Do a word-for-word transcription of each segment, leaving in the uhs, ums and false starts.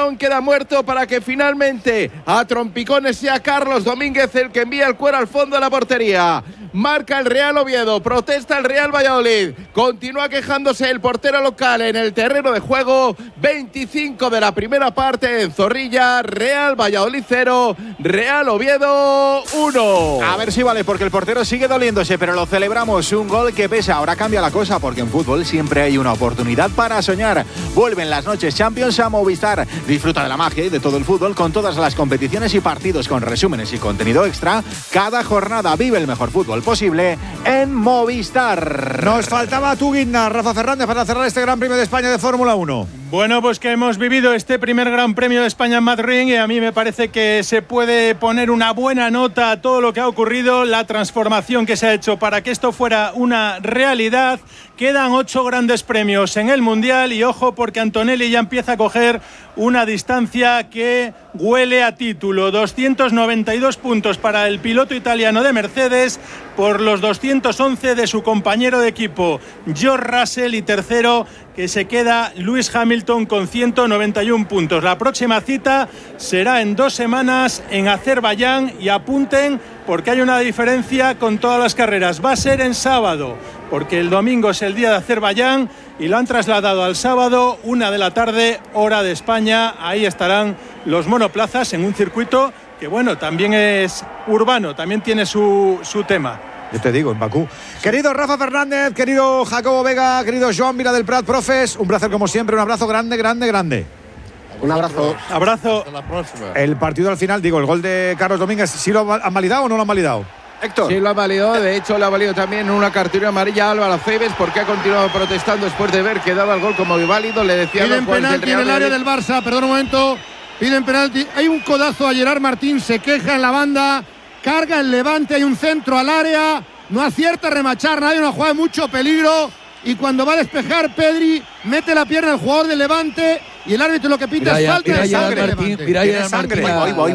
balón queda muerto para que finalmente a trompicones sea Carlos Domínguez el que envía el cuero al fondo de la portería. Marca el Real Oviedo, protesta el Real Valladolid, continúa quejándose el portero local en el terreno de juego. Veinticinco de la primera parte en Zorrilla, Real Valladolid cero, Real Oviedo uno. A ver si vale, porque el portero sigue doliéndose, pero lo celebramos, un gol que pesa. Ahora cambia la cosa, porque en fútbol siempre hay una oportunidad para soñar. Vuelven las noches Champions a Movistar. Disfruta de la magia y de todo el fútbol con todas las competiciones y partidos, con resúmenes y contenido extra. Cada jornada vive el mejor fútbol posible en Movistar. Nos faltaba tu guinda, Rafa Fernández, para cerrar este Gran Premio de España de Fórmula uno. Bueno, pues que hemos vivido este primer Gran Premio de España en Madrid y a mí me parece que se puede poner una buena nota a todo lo que ha ocurrido, la transformación que se ha hecho para que esto fuera una realidad. Quedan ocho grandes premios en el Mundial y ojo, porque Antonelli ya empieza a coger una distancia que huele a título. doscientos noventa y dos puntos para el piloto italiano de Mercedes por los doscientos once de su compañero de equipo George Russell, y tercero que se queda Lewis Hamilton con ciento noventa y uno puntos. La próxima cita será en dos semanas en Azerbaiyán, y apunten porque hay una diferencia con todas las carreras. Va a ser en sábado, porque el domingo es el día de Azerbaiyán y lo han trasladado al sábado, una de la tarde, hora de España. Ahí estarán los monoplazas en un circuito que, bueno, también es urbano, también tiene su, su tema. Yo te digo, en Bakú. Querido Rafa Fernández, querido Jacobo Vega, querido Joan Vila del Prat, profes, un placer como siempre, un abrazo grande, grande, grande. Un abrazo. Abrazo. Hasta la próxima. El partido al final, digo, el gol de Carlos Domínguez, ¿sí lo han validado o no lo han validado? Héctor. Sí, lo ha validado. De hecho, lo ha valido también una cartulina amarilla a Álvaro Cebes, porque ha continuado protestando después de ver que daba el gol como válido. Le decía piden penalti en el área del Barça, perdón un momento. Piden penalti. Hay un codazo a Gerard Martín, se queja en la banda, carga el Levante, hay un centro al área, no acierta a remachar nadie, una jugada de mucho peligro. Y cuando va a despejar, Pedri mete la pierna al jugador del Levante y el árbitro lo que pita es falta de sangre. Tiene sangre,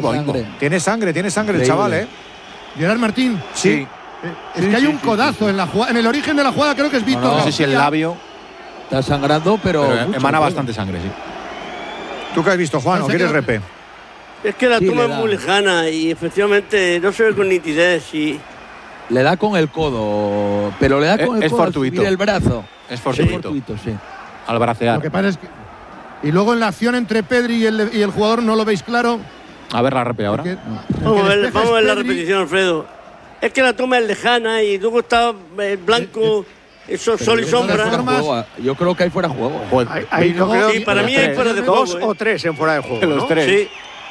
tiene sangre, tiene sangre el chaval, ¿eh? Gerard Martín. Sí. Es que hay un codazo en la jugada, en el origen de la jugada, creo que es Víctor. No, no, no sé si el labio está sangrando, pero, pero mucho, emana mucho. bastante sangre, sí. ¿Tú qué has visto, Juan? ¿O quieres repe? Es que la Sí, toma le es muy lejana y efectivamente no se ve con nitidez. Y Le da con el codo, pero le da con es, el es codo fortuito. al subir el brazo. Es fortuito. Sí, fortuito, sí. Al bracear. Lo que pasa es que… Y luego en la acción entre Pedri y el, y el jugador, ¿no lo veis claro? A ver la repe ahora. Porque, vamos a ver, vamos a ver la Pedri. repetición, Alfredo. Es que la toma es lejana y luego está el blanco, eso, sol y de todas sombra. formas, Juego, yo creo que hay fuera juego. Joder, Ahí, ahí luego- no creo Sí, para los mí hay tres. fuera de dos juego. o ¿eh? tres en fuera de juego. los ¿no? tres. Sí.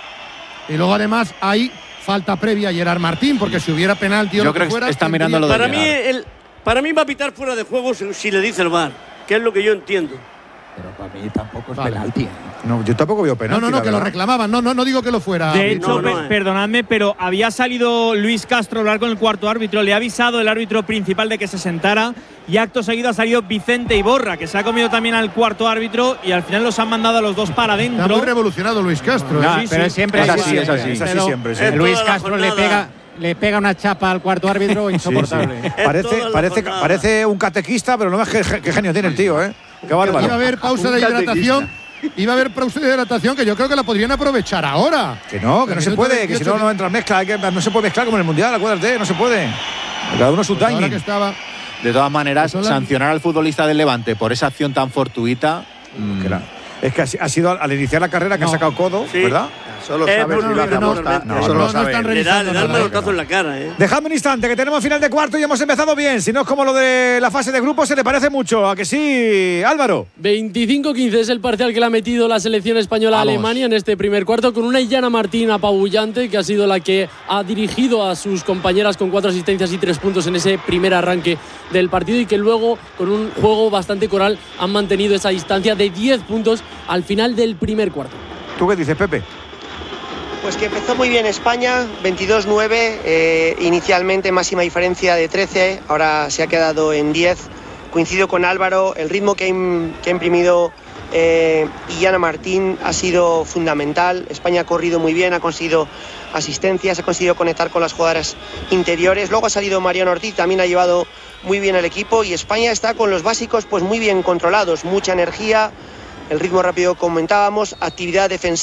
Y luego además hay falta previa a Gerard Martín, porque si hubiera penalti o Yo lo creo que que fuera… está tendría- mirando lo de Para mí, llegar. el, para mí va a pitar fuera de juego si, si le dice el V A R, que es lo que yo entiendo. Pero para mí tampoco es Vale. penalti. ¿eh? No, yo tampoco veo No, penalti. no, no, la que lo verdad. reclamaban. No, no, no digo que lo fuera. De hecho, No, no, pe- eh. perdonadme, pero había salido Luis Castro a hablar con el cuarto árbitro, le ha avisado el árbitro principal de que se sentara, y acto seguido ha salido Vicente Iborra, que se ha comido también al cuarto árbitro, y al final los han mandado a los dos para Está muy adentro. revolucionado Luis Castro. No, ¿eh? Sí, pero sí. siempre Es así, así, es así. Es así Pero siempre, sí. Es Luis toda la Castro le jornada. pega, le pega una chapa al cuarto árbitro insoportable. Es Parece, toda la parece, jornada. parece un catequista, pero no ves qué, qué genio tiene el tío, ¿eh? Qué Iba a bárbaro. haber pausa de hidratación. Iba a haber pausa de hidratación que yo creo que la podrían aprovechar ahora. Que no, que no se Minuto puede, que si no, veintiocho. no entra en mezcla. Hay que, no se puede mezclar como en el Mundial, acuérdate, no se puede. Cada uno su Pues ahora timing. que estaba… De todas maneras, Son las- sancionar al futbolista del Levante por esa acción tan fortuita. mm, Que la- Es que ha, si- ha sido al, al iniciar la carrera que No. ha sacado codo, Sí. ¿verdad? Eso lo Eh, sabes, pero Viva no, no, Zaposta, no, eso no, lo no sabes. están Le da, revisando le da el nada, manotazo en la cara, ¿eh? Dejadme un instante, que tenemos final de cuarto y hemos empezado bien. Si no es como lo de la fase de grupos, se le parece mucho. ¿A que sí, Álvaro? veinticinco quince es el parcial que le ha metido la selección española a Vamos. Alemania en este primer cuarto, con una Illana Martín apabullante, que ha sido la que ha dirigido a sus compañeras con cuatro asistencias y tres puntos en ese primer arranque del partido, y que luego, con un juego bastante coral, han mantenido esa distancia de diez puntos al final del primer cuarto. ¿Tú qué dices, Pepe? Pues que empezó muy bien España, veintidós nueve, eh, inicialmente máxima diferencia de trece, ahora se ha quedado en diez. Coincido con Álvaro, el ritmo que ha, im- que ha imprimido eh, Illana Martín ha sido fundamental. España ha corrido muy bien, ha conseguido asistencias, ha conseguido conectar con las jugadoras interiores. Luego ha salido Mariano Ortiz, también ha llevado muy bien al equipo, y España está con los básicos pues muy bien controlados, mucha energía, el ritmo rápido comentábamos, actividad defensiva.